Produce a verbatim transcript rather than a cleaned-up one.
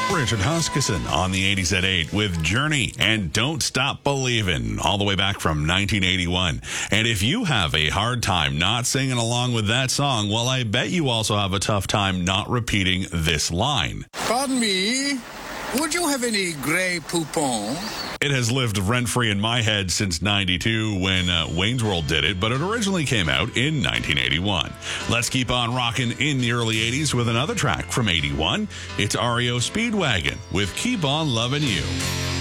Richard Huskisson on the eighties at eight with Journey and Don't Stop Believin', all the way back from nineteen eighty-one. And if you have a hard time not singing along with that song, well, I bet you also have a tough time not repeating this line. Pardon me, would you have any Grey Poupon? It has lived rent-free in my head since ninety-two when uh, Wayne's World did it, but it originally came out in nineteen eighty-one. Let's keep on rocking in the early eighties with another track from eighty-one. It's R E O Speedwagon with Keep On Lovin' You.